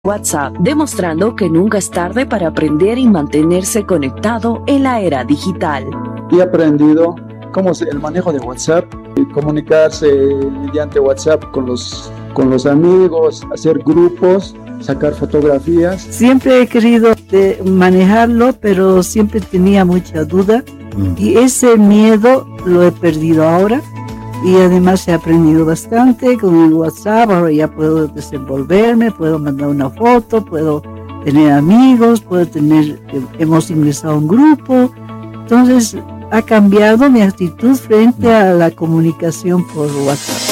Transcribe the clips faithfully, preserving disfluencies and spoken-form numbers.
WhatsApp, demostrando que nunca es tarde para aprender y mantenerse conectado en la era digital. Y he aprendido cómo es el manejo de WhatsApp, comunicarse mediante WhatsApp con los, con los amigos, hacer grupos, sacar fotografías. Siempre he querido de manejarlo, pero siempre tenía mucha duda mm. y ese miedo lo he perdido ahora. Y además he aprendido bastante con el WhatsApp. Ahora ya puedo desenvolverme, puedo mandar una foto, puedo tener amigos, puedo tener, hemos ingresado a un grupo. Entonces ha cambiado mi actitud frente a la comunicación por WhatsApp.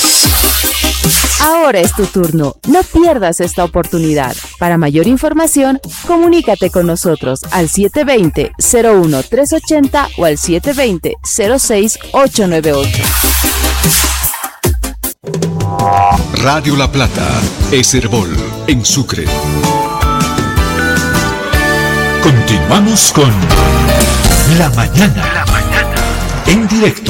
Ahora es tu turno. No pierdas esta oportunidad. Para mayor información, comunícate con nosotros al siete dos cero, cero uno tres ocho cero o al siete dos cero, cero seis ocho nueve ocho. Radio La Plata, Eserbol, en Sucre. Continuamos con La Mañana, La Mañana, en directo.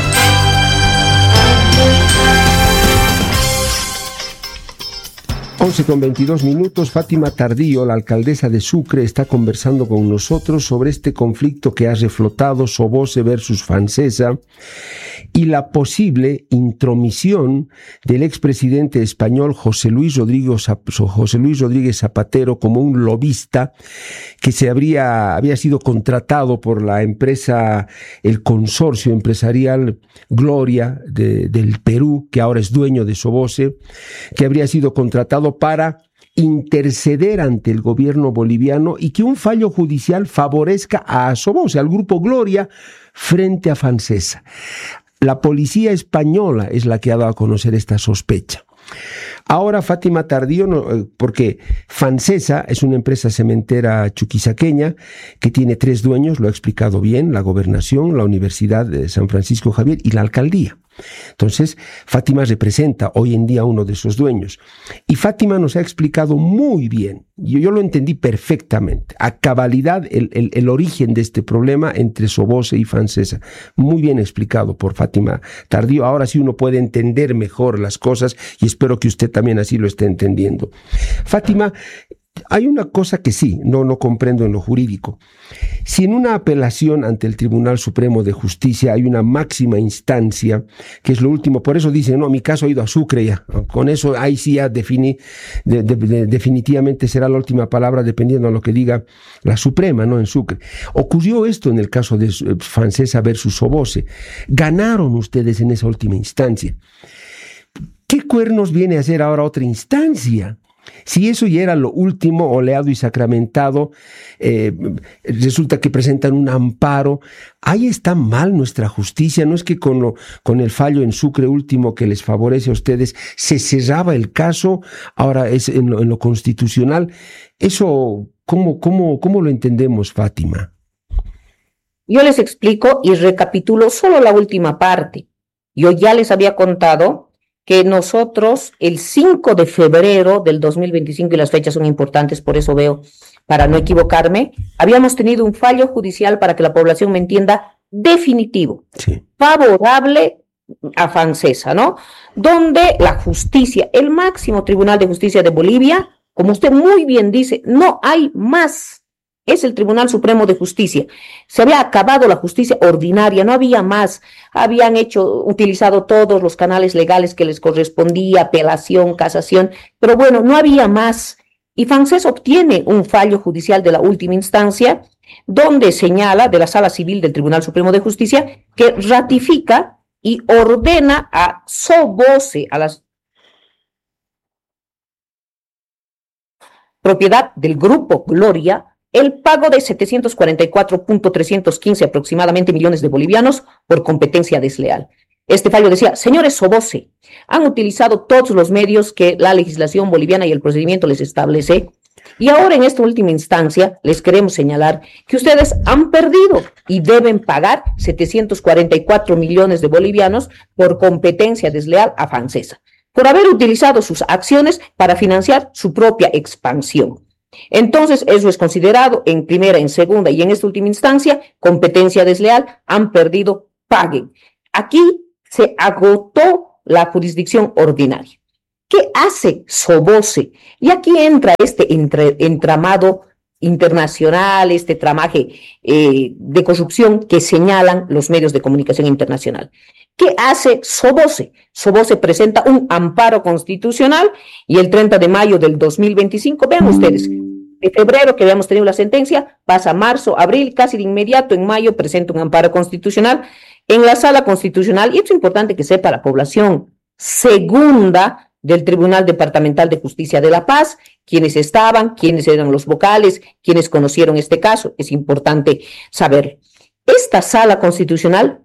once con veintidós minutos, Fátima Tardío, la alcaldesa de Sucre, está conversando con nosotros sobre este conflicto que ha reflotado Sobose versus Fancesa y la posible intromisión del expresidente español José Luis Rodríguez, José Luis Rodríguez Zapatero como un lobista que se habría, había sido contratado por la empresa, el consorcio empresarial Gloria de, del Perú, que ahora es dueño de Sobose, que habría sido contratado para interceder ante el gobierno boliviano y que un fallo judicial favorezca a Sobose, al grupo Gloria, frente a Fancesa. La policía española es la que ha dado a conocer esta sospecha. Ahora Fátima Tardío, no, porque Fancesa es una empresa cementera chuquisaqueña que tiene tres dueños, lo ha explicado bien, la gobernación, la Universidad de San Francisco Javier y la alcaldía. Entonces, Fátima representa hoy en día a uno de esos dueños. Y Fátima nos ha explicado muy bien, yo, yo lo entendí perfectamente, a cabalidad el, el, el origen de este problema entre Sobose y Fancesa. Muy bien explicado por Fátima Tardío. Ahora sí uno puede entender mejor las cosas y espero que usted también así lo esté entendiendo. Fátima, hay una cosa que sí, no, no comprendo en lo jurídico. Si en una apelación ante el Tribunal Supremo de Justicia hay una máxima instancia, que es lo último, por eso dicen, no, mi caso ha ido a Sucre ya, con eso ahí sí ya definí, de, de, de, definitivamente será la última palabra dependiendo de lo que diga la Suprema, ¿no? En Sucre. Ocurrió esto en el caso de Fancesa versus Sobose. Ganaron ustedes en esa última instancia. ¿Qué cuernos viene a hacer ahora otra instancia? Si eso ya era lo último, oleado y sacramentado, eh, resulta que presentan un amparo. Ahí está mal nuestra justicia. No es que con, lo, con el fallo en Sucre último que les favorece a ustedes se cerraba el caso, ahora es en lo, en lo constitucional. Eso, ¿cómo, cómo, cómo lo entendemos, Fátima? Yo les explico y recapitulo solo la última parte. Yo ya les había contado que nosotros el cinco de febrero del dos mil veinticinco, y las fechas son importantes, por eso veo, para no equivocarme, habíamos tenido un fallo judicial, para que la población me entienda, definitivo, sí, favorable a Fancesa, ¿no? Donde la justicia, el máximo Tribunal de Justicia de Bolivia, como usted muy bien dice, no hay más. Es el Tribunal Supremo de Justicia. Se había acabado la justicia ordinaria, no había más. Habían hecho, utilizado todos los canales legales que les correspondía, apelación, casación, pero bueno, no había más. Y Fancesa obtiene un fallo judicial de la última instancia, donde señala, de la Sala Civil del Tribunal Supremo de Justicia, que ratifica y ordena a Sobose, a las propiedad del Grupo Gloria, el pago de setecientos cuarenta y cuatro mil trescientos quince aproximadamente millones de bolivianos por competencia desleal. Este fallo decía, señores Sobose, han utilizado todos los medios que la legislación boliviana y el procedimiento les establece, y ahora en esta última instancia les queremos señalar que ustedes han perdido y deben pagar setecientos cuarenta y cuatro millones de bolivianos por competencia desleal a Fancesa, por haber utilizado sus acciones para financiar su propia expansión. Entonces, eso es considerado en primera, en segunda y en esta última instancia competencia desleal, han perdido, paguen. Aquí se agotó la jurisdicción ordinaria. ¿Qué hace Soboce? Y aquí entra este entre, entramado internacional, este tramaje eh, de corrupción que señalan los medios de comunicación internacional. ¿Qué hace Soboce? Soboce presenta un amparo constitucional y el treinta de mayo del dos mil veinticinco, vean ustedes, de febrero que habíamos tenido la sentencia, pasa marzo, abril, casi de inmediato, en mayo presenta un amparo constitucional en la sala constitucional, y esto es importante que sepa la población, segunda del Tribunal Departamental de Justicia de La Paz, quienes estaban, quienes eran los vocales, quienes conocieron este caso, es importante saber. Esta sala constitucional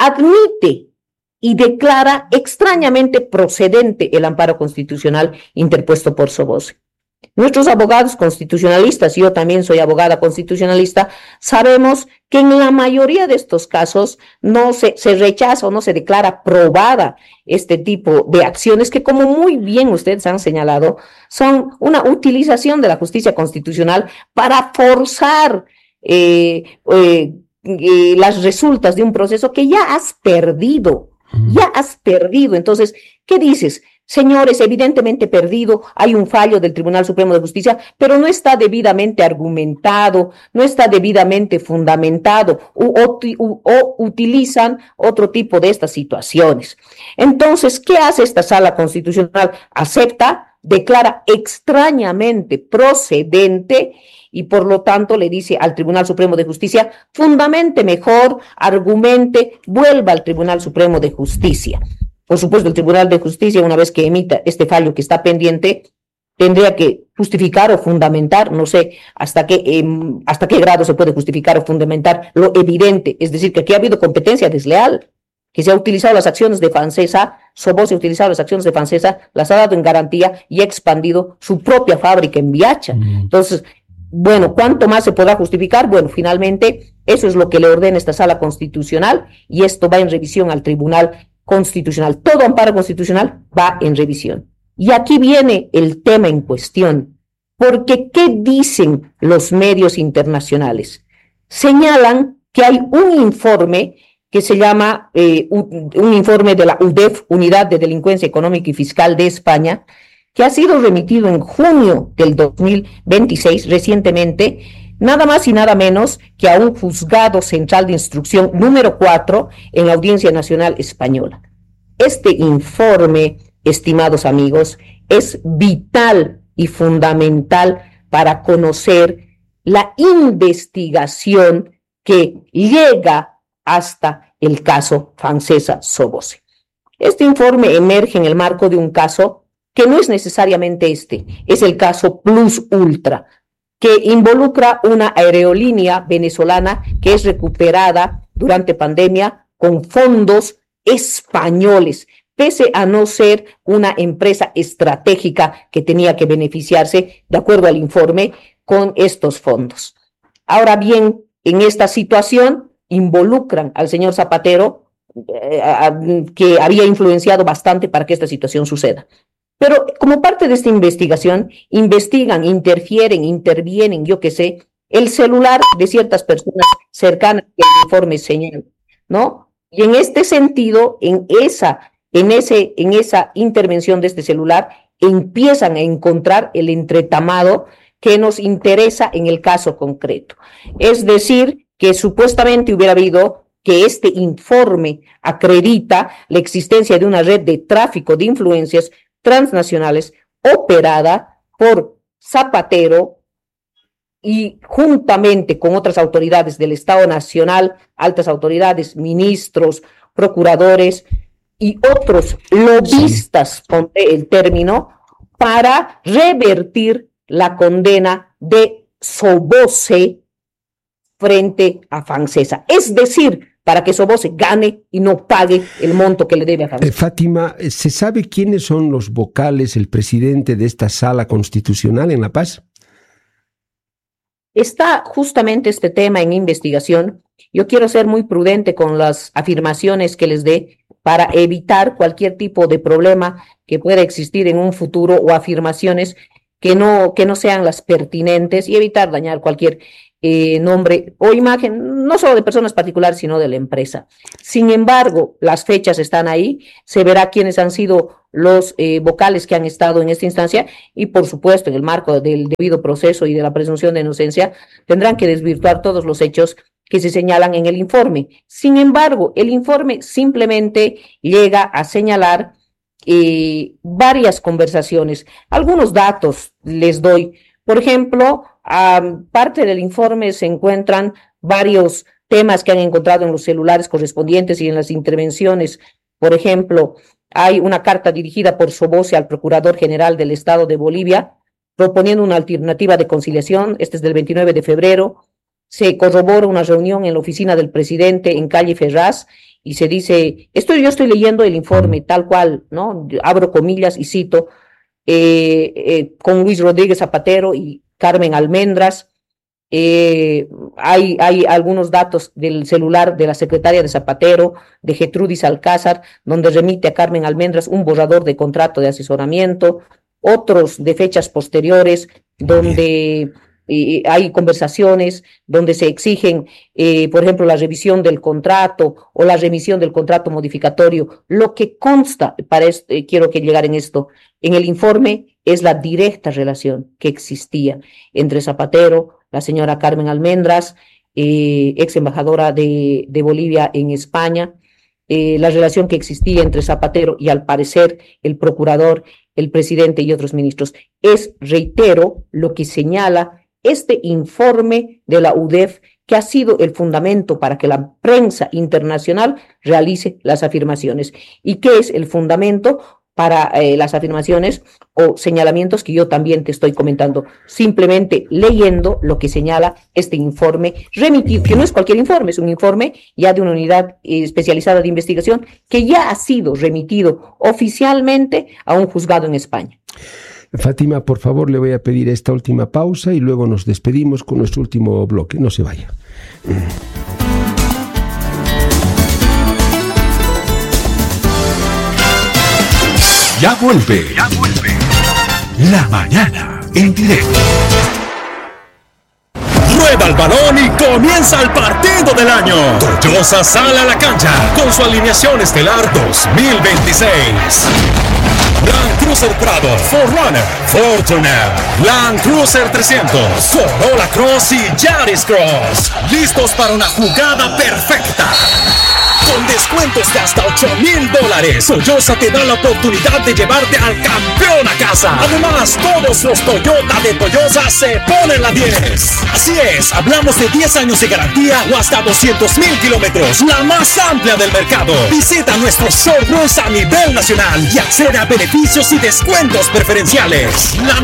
admite y declara extrañamente procedente el amparo constitucional interpuesto por Soboce. Nuestros abogados constitucionalistas, yo también soy abogada constitucionalista, sabemos que en la mayoría de estos casos no se, se rechaza o no se declara probada este tipo de acciones que, como muy bien ustedes han señalado, son una utilización de la justicia constitucional para forzar eh, eh, eh, las resultas de un proceso que ya has perdido, ya has perdido. Entonces, ¿qué dices? Señores, evidentemente perdido, hay un fallo del Tribunal Supremo de Justicia, pero no está debidamente argumentado, no está debidamente fundamentado, o, o, o utilizan otro tipo de estas situaciones. Entonces, ¿qué hace esta sala constitucional? Acepta, declara extrañamente procedente y por lo tanto le dice al Tribunal Supremo de Justicia, fundamente mejor, argumente, vuelva al Tribunal Supremo de Justicia. Por supuesto, el Tribunal de Justicia, una vez que emita este fallo que está pendiente, tendría que justificar o fundamentar, no sé hasta qué, eh, hasta qué grado se puede justificar o fundamentar lo evidente, es decir, que aquí ha habido competencia desleal, que se ha utilizado las acciones de Fancesa, Soboce ha utilizado las acciones de Fancesa, las ha dado en garantía y ha expandido su propia fábrica en Viacha. Mm. Entonces, bueno, ¿cuánto más se podrá justificar? Bueno, finalmente, eso es lo que le ordena esta sala constitucional y esto va en revisión al Tribunal Constitucional. Todo amparo constitucional va en revisión. Y aquí viene el tema en cuestión, porque ¿qué dicen los medios internacionales? Señalan que hay un informe que se llama eh, un, un informe de la U D E F, Unidad de Delincuencia Económica y Fiscal de España, que ha sido remitido en junio del dos mil veintiséis, recientemente, nada más y nada menos que a un juzgado central de instrucción número cuatro en la Audiencia Nacional Española. Este informe, estimados amigos, es vital y fundamental para conocer la investigación que llega hasta el caso Fancesa Soboce. Este informe emerge en el marco de un caso que no es necesariamente este, es el caso Plus Ultra, que involucra una aerolínea venezolana que es recuperada durante pandemia con fondos españoles, pese a no ser una empresa estratégica que tenía que beneficiarse, de acuerdo al informe, con estos fondos. Ahora bien, en esta situación involucran al señor Zapatero, eh, a, que había influenciado bastante para que esta situación suceda. Pero como parte de esta investigación, investigan, interfieren, intervienen, yo qué sé, el celular de ciertas personas cercanas que el informe señala, ¿no? Y en este sentido, en esa, en ese, en esa intervención de este celular, empiezan a encontrar el entretamado que nos interesa en el caso concreto. Es decir, que supuestamente hubiera habido que este informe acredita la existencia de una red de tráfico de influencias transnacionales operada por Zapatero y juntamente con otras autoridades del Estado Nacional, altas autoridades, ministros, procuradores y otros lobistas, ponte el término, para revertir la condena de Soboce frente a Fancesa. Es decir, para que Soboce gane y no pague el monto que le debe a Fancesa. Eh, Fátima, ¿se sabe quiénes son los vocales, el presidente de esta sala constitucional en La Paz? Está justamente este tema en investigación. Yo quiero ser muy prudente con las afirmaciones que les dé para evitar cualquier tipo de problema que pueda existir en un futuro o afirmaciones que no, que no sean las pertinentes y evitar dañar cualquier Eh, nombre o imagen, no solo de personas particulares, sino de la empresa. Sin embargo, las fechas están ahí, se verá quiénes han sido los eh, vocales que han estado en esta instancia y, por supuesto, en el marco del debido proceso y de la presunción de inocencia, tendrán que desvirtuar todos los hechos que se señalan en el informe. Sin embargo, el informe simplemente llega a señalar eh, varias conversaciones. Algunos datos les doy. Por ejemplo, a parte del informe se encuentran varios temas que han encontrado en los celulares correspondientes y en las intervenciones. Por ejemplo, hay una carta dirigida por Soboce al Procurador General del Estado de Bolivia, proponiendo una alternativa de conciliación. Este es del veintinueve de febrero. Se corrobora una reunión en la oficina del presidente en calle Ferraz y se dice, esto yo estoy leyendo el informe tal cual, ¿no? Abro comillas y cito, eh, eh, con Luis Rodríguez Zapatero y Carmen Almendras. Eh, hay, hay algunos datos del celular de la secretaria de Zapatero, de Getrudis Alcázar, donde remite a Carmen Almendras un borrador de contrato de asesoramiento, otros de fechas posteriores, donde eh, hay conversaciones, donde se exigen, eh, por ejemplo, la revisión del contrato o la remisión del contrato modificatorio. Lo que consta, para esto, eh, quiero que llegar en esto, en el informe es la directa relación que existía entre Zapatero, la señora Carmen Almendras, eh, ex embajadora de, de Bolivia en España, eh, la relación que existía entre Zapatero y, al parecer, el procurador, el presidente y otros ministros. Es, reitero, lo que señala este informe de la U D E F, que ha sido el fundamento para que la prensa internacional realice las afirmaciones. ¿Y qué es el fundamento para eh, las afirmaciones o señalamientos que yo también te estoy comentando? Simplemente leyendo lo que señala este informe remitido, que no es cualquier informe, es un informe ya de una unidad eh, especializada de investigación que ya ha sido remitido oficialmente a un juzgado en España. Fátima, por favor, le voy a pedir esta última pausa y luego nos despedimos con nuestro último bloque. No se vaya. Ya vuelve, ya vuelve. La mañana en directo. Rueda el balón y comienza el partido del año. Toyosa sale a la cancha con su alineación estelar dos mil veintiséis. Land Cruiser Prado, cuatro runner, Fortuner, Land Cruiser trescientos, Corolla Cross y Yaris Cross. Listos para una jugada perfecta. Con descuentos de hasta ocho mil dólares, Toyosa te da la oportunidad de llevarte al campeón a casa. Además, todos los Toyota de Toyosa se ponen la diez. Así es, hablamos de diez años de garantía o hasta doscientos mil kilómetros, la más amplia del mercado. Visita nuestros showrooms a nivel nacional y accede a beneficios y descuentos preferenciales. La